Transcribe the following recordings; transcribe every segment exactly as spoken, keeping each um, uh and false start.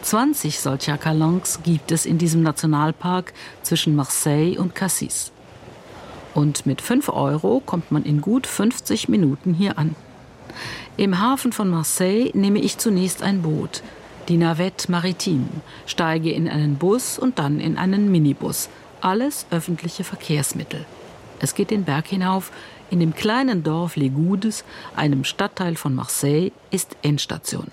zwanzig solcher Calanques gibt es in diesem Nationalpark zwischen Marseille und Cassis. Und mit fünf Euro kommt man in gut fünfzig Minuten hier an. Im Hafen von Marseille nehme ich zunächst ein Boot, die Navette Maritime, steige in einen Bus und dann in einen Minibus. Alles öffentliche Verkehrsmittel. Es geht den Berg hinauf. In dem kleinen Dorf Les Goudes, einem Stadtteil von Marseille, ist Endstation.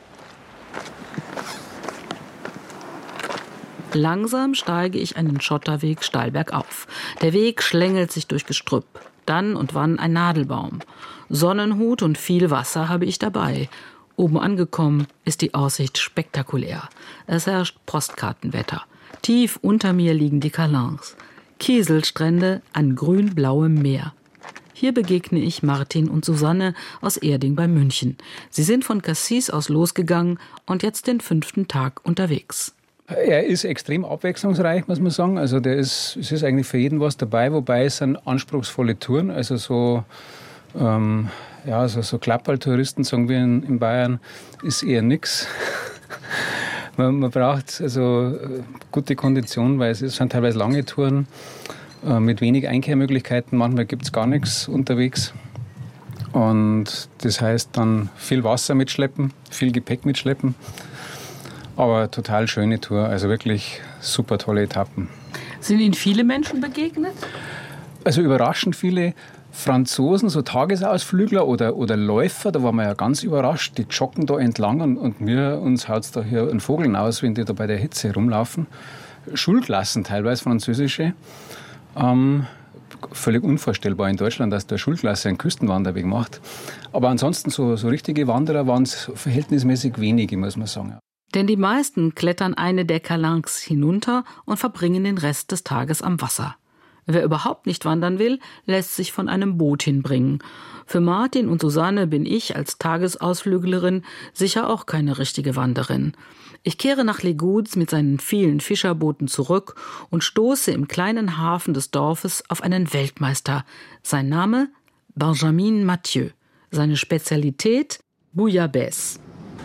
Langsam steige ich einen Schotterweg steil bergauf. Der Weg schlängelt sich durch Gestrüpp. Dann und wann ein Nadelbaum. Sonnenhut und viel Wasser habe ich dabei. Oben angekommen ist die Aussicht spektakulär. Es herrscht Postkartenwetter. Tief unter mir liegen die Calanques. Kieselstrände an grün-blauem Meer. Hier begegne ich Martin und Susanne aus Erding bei München. Sie sind von Cassis aus losgegangen und jetzt den fünften Tag unterwegs. Er ist extrem abwechslungsreich, muss man sagen. Also der ist, es ist eigentlich für jeden was dabei, wobei es sind anspruchsvolle Touren. Also so, ähm, ja, so, so Klapperl-Touristen, sagen wir in, in Bayern, ist eher nichts. Man, man braucht also gute Kondition, weil es sind teilweise lange Touren äh, mit wenig Einkehrmöglichkeiten. Manchmal gibt es gar nichts unterwegs. Und das heißt dann viel Wasser mitschleppen, viel Gepäck mitschleppen. Aber total schöne Tour, also wirklich super tolle Etappen. Sind Ihnen viele Menschen begegnet? Also überraschend viele Franzosen, so Tagesausflügler oder, oder Läufer, da waren wir ja ganz überrascht. Die joggen da entlang und, und mir, uns haut es da hier einen Vogel aus, wenn die da bei der Hitze rumlaufen. Schulklassen, teilweise französische. Ähm, völlig unvorstellbar in Deutschland, dass der Schulklasse einen Küstenwanderweg macht. Aber ansonsten so, so richtige Wanderer waren es verhältnismäßig wenige, muss man sagen. Denn die meisten klettern eine der Calanques hinunter und verbringen den Rest des Tages am Wasser. Wer überhaupt nicht wandern will, lässt sich von einem Boot hinbringen. Für Martin und Susanne bin ich als Tagesausflüglerin sicher auch keine richtige Wanderin. Ich kehre nach Les Goudes mit seinen vielen Fischerbooten zurück und stoße im kleinen Hafen des Dorfes auf einen Weltmeister. Sein Name? Benjamin Mathieu. Seine Spezialität? Bouillabaisse.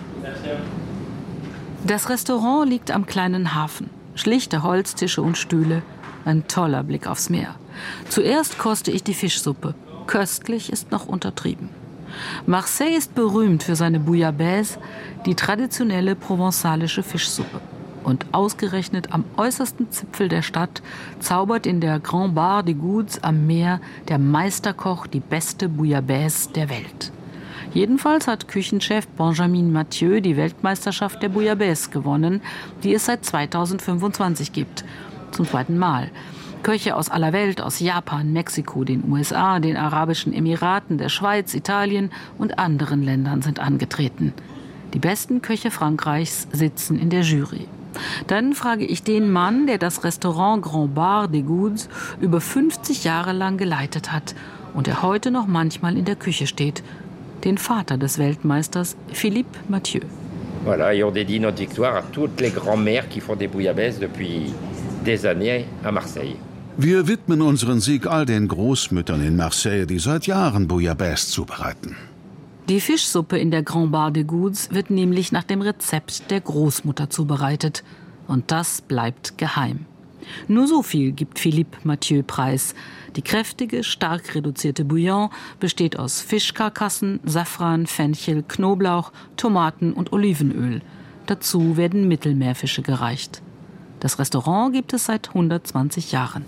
Das Restaurant liegt am kleinen Hafen. Schlichte Holztische und Stühle. Ein toller Blick aufs Meer. Zuerst koste ich die Fischsuppe. Köstlich ist noch untertrieben. Marseille ist berühmt für seine Bouillabaisse, die traditionelle provenzalische Fischsuppe. Und ausgerechnet am äußersten Zipfel der Stadt zaubert in der Grand Bar des Goudes am Meer der Meisterkoch die beste Bouillabaisse der Welt. Jedenfalls hat Küchenchef Benjamin Mathieu die Weltmeisterschaft der Bouillabaisse gewonnen, die es seit zweitausendfünfundzwanzig gibt. Zum zweiten Mal. Köche aus aller Welt, aus Japan, Mexiko, den U S A, den Arabischen Emiraten, der Schweiz, Italien und anderen Ländern sind angetreten. Die besten Köche Frankreichs sitzen in der Jury. Dann frage ich den Mann, der das Restaurant Grand Bar des Goudes über fünfzig Jahre lang geleitet hat und der heute noch manchmal in der Küche steht, den Vater des Weltmeisters, Philippe Mathieu. Voilà, et on dédie notre victoire à toutes les grands-mères qui font des bouillabaisse depuis des années à Marseille. Wir widmen unseren Sieg all den Großmüttern in Marseille, die seit Jahren Bouillabaisse zubereiten. Die Fischsuppe in der Grand Bar des Goudes wird nämlich nach dem Rezept der Großmutter zubereitet. Und das bleibt geheim. Nur so viel gibt Philippe Mathieu preis. Die kräftige, stark reduzierte Bouillon besteht aus Fischkarkassen, Safran, Fenchel, Knoblauch, Tomaten und Olivenöl. Dazu werden Mittelmeerfische gereicht. Das Restaurant gibt es seit hundertzwanzig Jahren.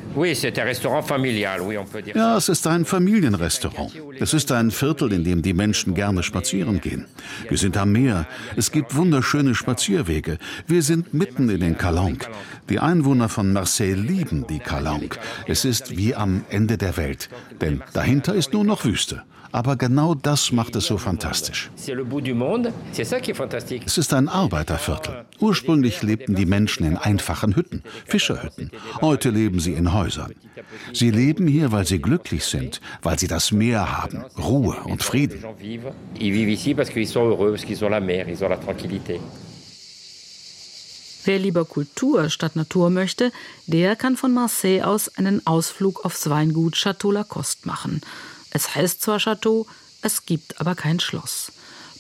Ja, es ist ein Familienrestaurant. Es ist ein Viertel, in dem die Menschen gerne spazieren gehen. Wir sind am Meer. Es gibt wunderschöne Spazierwege. Wir sind mitten in den Calanques. Die Einwohner von Marseille lieben die Calanques. Es ist wie am Ende der Welt. Denn dahinter ist nur noch Wüste. Aber genau das macht es so fantastisch. Es ist ein Arbeiterviertel. Ursprünglich lebten die Menschen in einfachen Hütten, Fischerhütten. Heute leben sie in Häusern. Sie leben hier, weil sie glücklich sind, weil sie das Meer haben, Ruhe und Frieden. Wer lieber Kultur statt Natur möchte, der kann von Marseille aus einen Ausflug aufs Weingut Château Lacoste machen. Es heißt zwar Château, es gibt aber kein Schloss.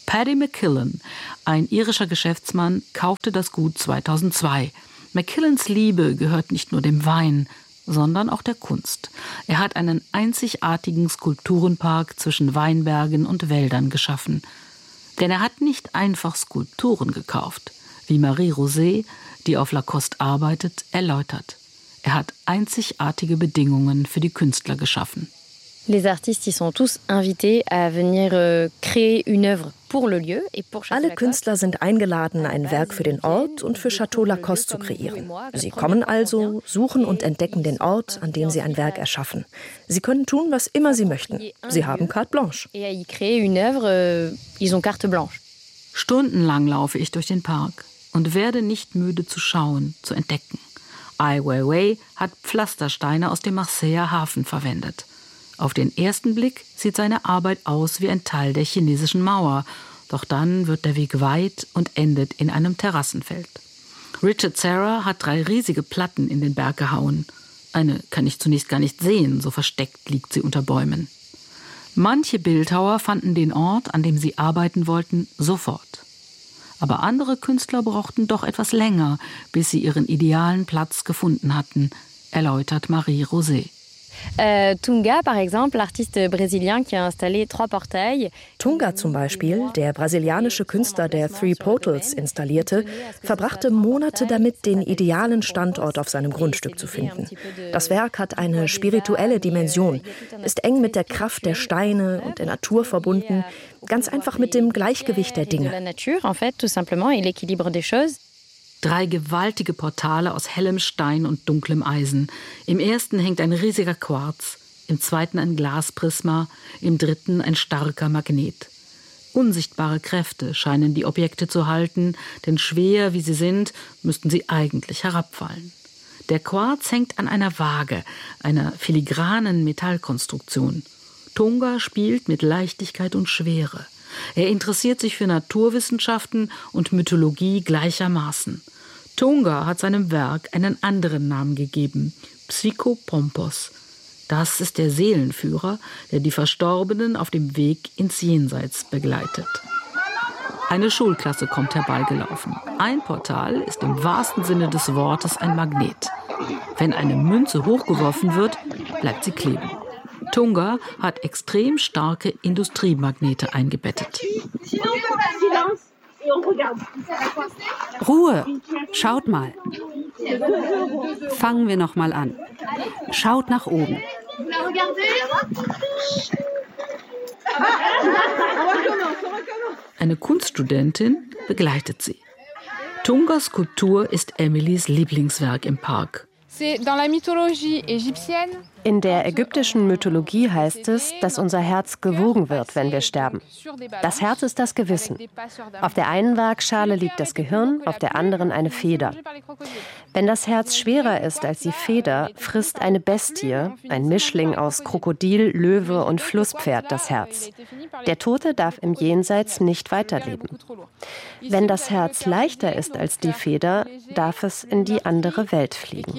Paddy McKillen, ein irischer Geschäftsmann, kaufte das Gut zweitausendzwei. McKillens Liebe gehört nicht nur dem Wein, sondern auch der Kunst. Er hat einen einzigartigen Skulpturenpark zwischen Weinbergen und Wäldern geschaffen. Denn er hat nicht einfach Skulpturen gekauft, wie Marie Rosé, die auf Lacoste arbeitet, erläutert. Er hat einzigartige Bedingungen für die Künstler geschaffen. Les artistes, ils sont tous invités à venir euh, créer une œuvre pour le lieu et pour Château Lacoste. Alle Künstler sind eingeladen, ein Werk für den Ort und für Château Lacoste zu kreieren. Sie kommen also, suchen und entdecken den Ort, an dem sie ein Werk erschaffen. Sie können tun, was immer sie möchten. Sie haben carte blanche. Et à y créer une œuvre, ils ont carte blanche. Stundenlang laufe ich durch den Park und werde nicht müde zu schauen, zu entdecken. Ai Weiwei hat Pflastersteine aus dem Marseiller Hafen verwendet. Auf den ersten Blick sieht seine Arbeit aus wie ein Teil der chinesischen Mauer. Doch dann wird der Weg weit und endet in einem Terrassenfeld. Richard Serra hat drei riesige Platten in den Berg gehauen. Eine kann ich zunächst gar nicht sehen, so versteckt liegt sie unter Bäumen. Manche Bildhauer fanden den Ort, an dem sie arbeiten wollten, sofort. Aber andere Künstler brauchten doch etwas länger, bis sie ihren idealen Platz gefunden hatten, erläutert Marie Rosé. Äh, Tunga, par exemple, l'artiste brésilien qui a installé trois portails. Tunga zum Beispiel, der brasilianische Künstler, der Three Portals installierte, verbrachte Monate damit, den idealen Standort auf seinem Grundstück zu finden. Das Werk hat eine spirituelle Dimension, ist eng mit der Kraft der Steine und der Natur verbunden, ganz einfach mit dem Gleichgewicht der Dinge. Drei gewaltige Portale aus hellem Stein und dunklem Eisen. Im ersten hängt ein riesiger Quarz, im zweiten ein Glasprisma, im dritten ein starker Magnet. Unsichtbare Kräfte scheinen die Objekte zu halten, denn schwer wie sie sind, müssten sie eigentlich herabfallen. Der Quarz hängt an einer Waage, einer filigranen Metallkonstruktion. Tunga spielt mit Leichtigkeit und Schwere. Er interessiert sich für Naturwissenschaften und Mythologie gleichermaßen. Tunga hat seinem Werk einen anderen Namen gegeben, Psychopompos. Das ist der Seelenführer, der die Verstorbenen auf dem Weg ins Jenseits begleitet. Eine Schulklasse kommt herbeigelaufen. Ein Portal ist im wahrsten Sinne des Wortes ein Magnet. Wenn eine Münze hochgeworfen wird, bleibt sie kleben. Tunga hat extrem starke Industriemagnete eingebettet. Ruhe! Schaut mal. Fangen wir noch mal an. Schaut nach oben. Eine Kunststudentin begleitet sie. Tungas Skulptur ist Emilys Lieblingswerk im Park. In der ägyptischen Mythologie heißt es, dass unser Herz gewogen wird, wenn wir sterben. Das Herz ist das Gewissen. Auf der einen Waagschale liegt das Gehirn, auf der anderen eine Feder. Wenn das Herz schwerer ist als die Feder, frisst eine Bestie, ein Mischling aus Krokodil, Löwe und Flusspferd, das Herz. Der Tote darf im Jenseits nicht weiterleben. Wenn das Herz leichter ist als die Feder, darf es in die andere Welt fliegen.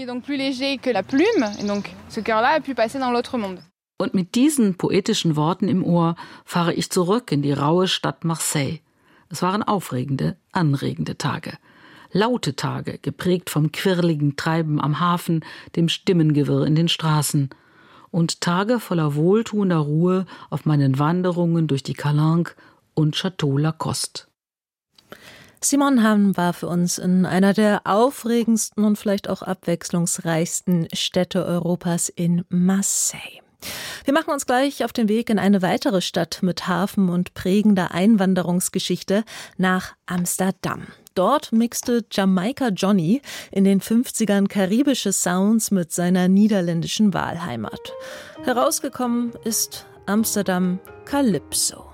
Und mit diesen poetischen Worten im Ohr fahre ich zurück in die raue Stadt Marseille. Es waren aufregende, anregende Tage. Laute Tage, geprägt vom quirligen Treiben am Hafen, dem Stimmengewirr in den Straßen. Und Tage voller wohltuender Ruhe auf meinen Wanderungen durch die Calanque und Château Lacoste. Simone Hahn war für uns in einer der aufregendsten und vielleicht auch abwechslungsreichsten Städte Europas in Marseille. Wir machen uns gleich auf den Weg in eine weitere Stadt mit Hafen und prägender Einwanderungsgeschichte, nach Amsterdam. Dort mixte Jamaika Johnny in den fünfzigern karibische Sounds mit seiner niederländischen Wahlheimat. Herausgekommen ist Amsterdam Calypso.